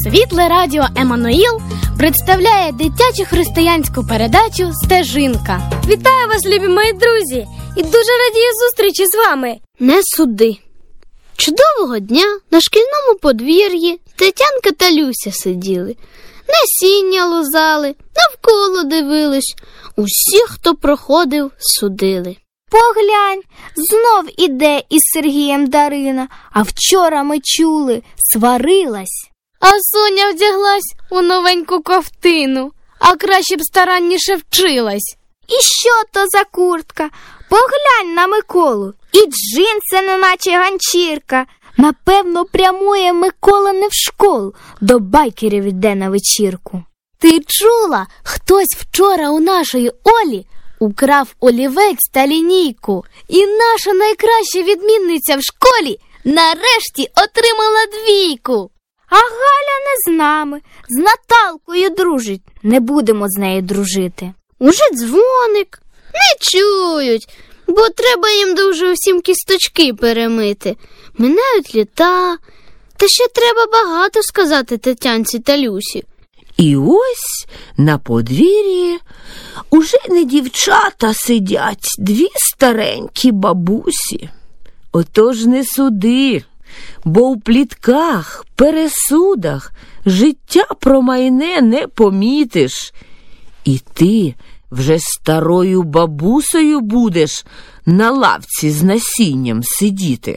Світле радіо «Еммануїл» представляє дитячу християнську передачу «Стежинка». Вітаю вас, любі мої друзі, і дуже радію зустрічі з вами. Не суди. Чудового дня на шкільному подвір'ї Тетянка та Люся сиділи. Насіння лузали, навколо дивились. Усіх, хто проходив, судили. Поглянь, знов іде із Сергієм Дарина, а вчора ми чули, сварилась. А Соня вдяглась у новеньку ковтину, а краще б старанніше вчилась. І що то за куртка? Поглянь на Миколу, і джинси неначе ганчірка. Напевно, прямує Микола не в школу, до байкерів іде на вечірку. Ти чула, хтось вчора у нашої Олі украв олівець та лінійку, і наша найкраща відмінниця в школі нарешті отримала 2. А Галя не з нами, з Наталкою дружить, не будемо з нею дружити. Уже дзвоник, не чують, бо треба їм дуже усім кісточки перемити. Минають літа, та ще треба багато сказати Тетянці та Люсі. І ось на подвір'ї уже не дівчата сидять, 2 старенькі бабусі. Отож не суди, бо у плітках, пересудах життя промайне не помітиш. І ти вже старою бабусею будеш на лавці з насінням сидіти.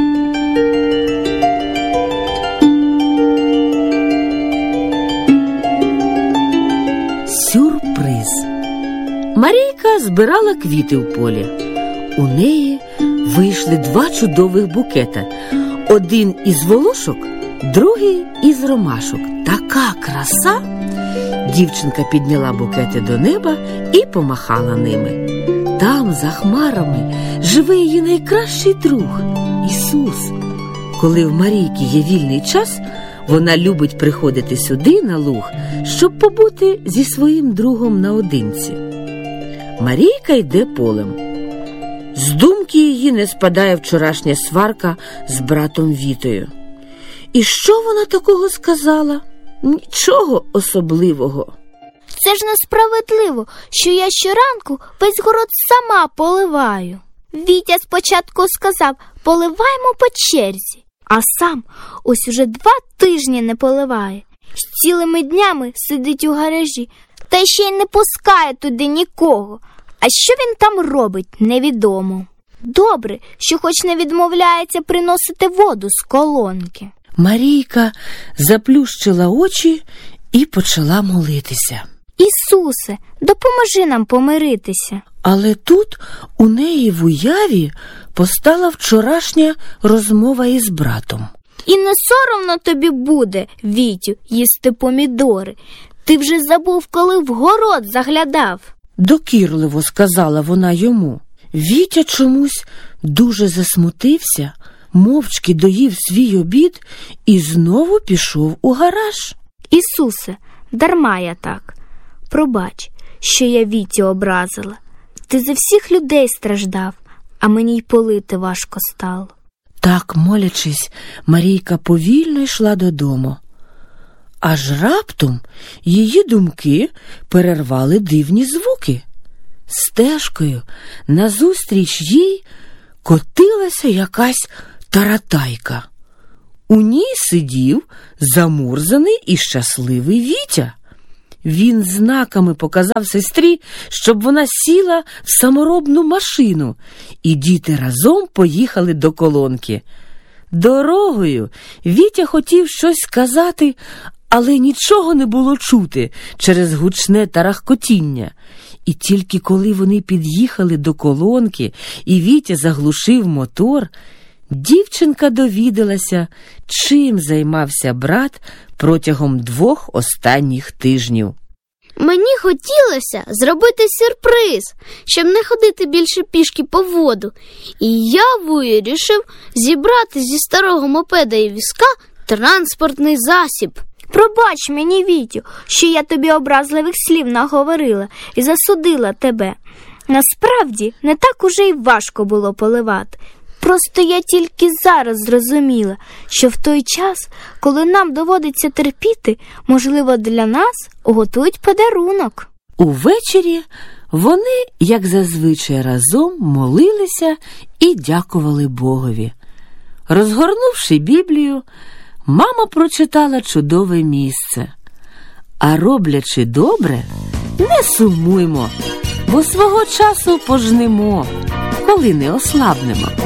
Сюрприз. Марійка збирала квіти в полі. У неї вийшли 2 чудових букета. Один із волошок, другий із ромашок. Така краса! Дівчинка підняла букети до неба і помахала ними. Там, за хмарами, живе її найкращий друг – Ісус. Коли в Марійки є вільний час, вона любить приходити сюди, на луг, щоб побути зі своїм другом наодинці. Марійка йде полем. З думки її не спадає вчорашня сварка з братом Вітою. І що вона такого сказала? Нічого особливого. Це ж несправедливо, що я щоранку весь город сама поливаю. Вітя спочатку сказав, поливаємо по черзі, а сам ось уже 2 тижні не поливає. З цілими днями сидить у гаражі, та ще й не пускає туди нікого. А що він там робить, невідомо. Добре, що хоч не відмовляється приносити воду з колонки. Марійка заплющила очі і почала молитися. Ісусе, допоможи нам помиритися. Але тут у неї в уяві постала вчорашня розмова із братом. І не соромно тобі буде, Вітю, їсти помідори. Ти вже забув, коли в город заглядав. Докірливо сказала вона йому. Вітя чомусь дуже засмутився, мовчки доїв свій обід і знову пішов у гараж. Ісусе, дарма я так. Пробач, що я Вітю образила. Ти за всіх людей страждав, а мені й полити важко стало. Так, молячись, Марійка повільно йшла додому. Аж раптом її думки перервали дивні звуки. Стежкою назустріч їй котилася якась таратайка. У ній сидів замурзаний і щасливий Вітя. Він знаками показав сестрі, щоб вона сіла в саморобну машину, і діти разом поїхали до колонки. Дорогою Вітя хотів щось сказати, але нічого не було чути через гучне тарахкотіння. І тільки коли вони під'їхали до колонки і Вітя заглушив мотор, дівчинка довідалася, чим займався брат протягом 2 останніх тижнів. Мені хотілося зробити сюрприз, щоб не ходити більше пішки по воду. І я вирішив зібрати зі старого мопеда і візка транспортний засіб. Пробач мені, Вітю, що я тобі образливих слів наговорила і засудила тебе. Насправді, не так уже й важко було поливати. Просто я тільки зараз зрозуміла, що в той час, коли нам доводиться терпіти, можливо, для нас готують подарунок. Увечері вони, як зазвичай, разом молилися і дякували Богові. Розгорнувши Біблію, мама прочитала чудове місце. А роблячи добре, не сумуймо, бо свого часу пожнемо, коли не ослабнемо.